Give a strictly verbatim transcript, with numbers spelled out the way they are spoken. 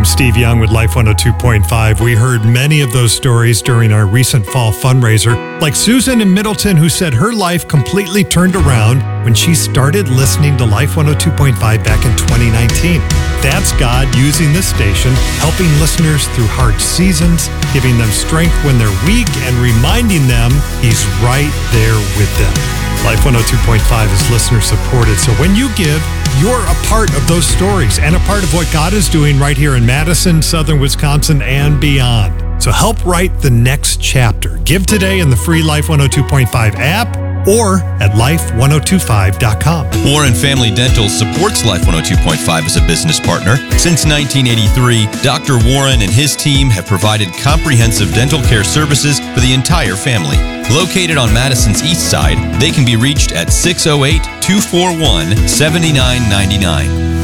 Steve Young with Life one oh two point five. We heard many of those stories during our recent fall fundraiser, like Susan in Middleton, who said her life completely turned around when she started listening to Life one oh two point five back in twenty nineteen. That's God using this station, helping listeners through hard seasons, giving them strength when they're weak, and reminding them He's right there with them. Life one oh two point five is listener supported, so when you give, you're a part of those stories and a part of what God is doing right here in Madison, Southern Wisconsin, and beyond. So help write the next chapter. Give today in the free Life one oh two point five app or at life one oh two five dot com. Warren Family Dental supports Life one oh two point five as a business partner. Since nineteen eighty-three, Doctor Warren and his team have provided comprehensive dental care services for the entire family. Located on Madison's east side, they can be reached at six oh eight, two four one, seven nine nine nine.